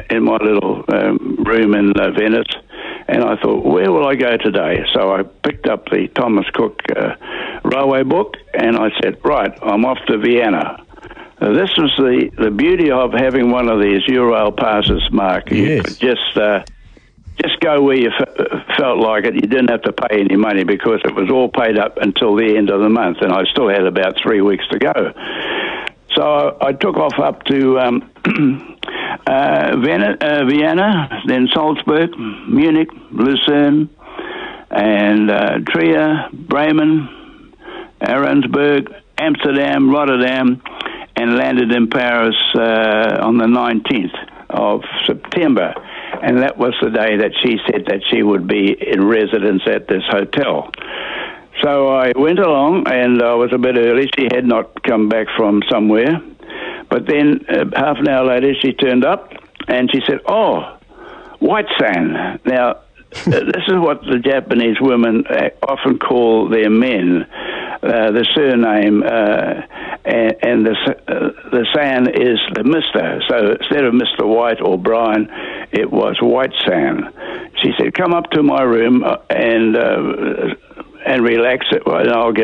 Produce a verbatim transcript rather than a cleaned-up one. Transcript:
in my little um, room in uh, Venice, and I thought, where will I go today? So I picked up the Thomas Cook uh, railway book, and I said, right, I'm off to Vienna. Uh, this was the, the beauty of having one of these Eurail passes, Mark. You Yes. could just uh, just go where you f- felt like it. You didn't have to pay any money because it was all paid up until the end of the month, and I still had about three weeks to go. So I, I took off up to um, uh, Vienna, uh, Vienna, then Salzburg, Munich, Lucerne, and uh, Trier, Bremen, Arendsburg, Amsterdam, Rotterdam, and landed in Paris uh, on the nineteenth of September. And that was the day that she said that she would be in residence at this hotel. So I went along, and I was a bit early. She had not come back from somewhere. But then uh, half an hour later, she turned up, and she said, oh, White Sand. Now, this is what the Japanese women uh, often call their men, uh, the surname, uh, and, and the uh, the San is the Mister. So instead of Mister White or Brian, it was White Sand. She said, come up to my room and uh, and relax it, and I'll get